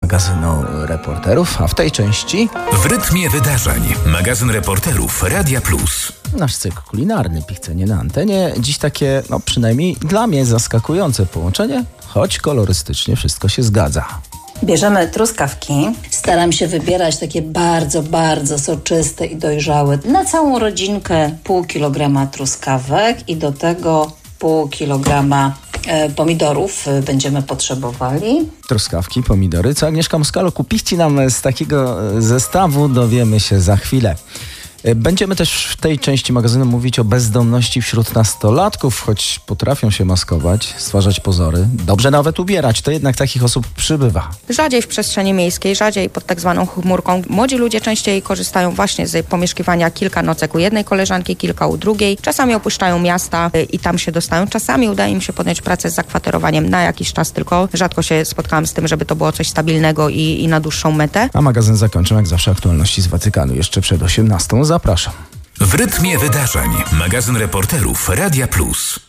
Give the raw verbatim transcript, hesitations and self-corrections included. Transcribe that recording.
magazynu Reporterów, a w tej części W rytmie wydarzeń. Magazyn Reporterów Radia Plus. nasz cykl kulinarny, Pichcenie na antenie. Dziś takie, no przynajmniej dla mnie zaskakujące połączenie, choć kolorystycznie wszystko się zgadza. Bierzemy truskawki. Staram się wybierać takie bardzo, bardzo soczyste i dojrzałe. Na całą rodzinkę pół kilograma truskawek i do tego pół kilograma e, pomidorów e, będziemy potrzebowali. Truskawki, pomidory. Co Agnieszka Moskalo kupiści nam z takiego zestawu, dowiemy się za chwilę. Będziemy też w tej części magazynu mówić o bezdomności wśród nastolatków, choć potrafią się maskować, stwarzać pozory, dobrze nawet ubierać, to jednak takich osób przybywa. Rzadziej w przestrzeni miejskiej, rzadziej pod tak zwaną chmurką. Młodzi ludzie częściej korzystają właśnie z pomieszkiwania kilka nocek u jednej koleżanki, kilka u drugiej. Czasami opuszczają miasta i tam się dostają. Czasami udaje im się podjąć pracę z zakwaterowaniem na jakiś czas tylko. Rzadko się spotkałam z tym, żeby to było coś stabilnego i, i na dłuższą metę. A magazyn zakończę jak zawsze aktualności z Watykanu jeszcze przed osiemnastą. Zapraszam. W rytmie wydarzeń. Magazyn Reporterów Radia Plus.